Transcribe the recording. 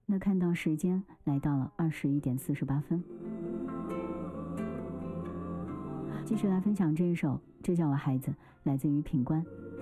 那看到时间来到了21点48分。继续来分享这一首《这叫我孩子》，来自于品冠。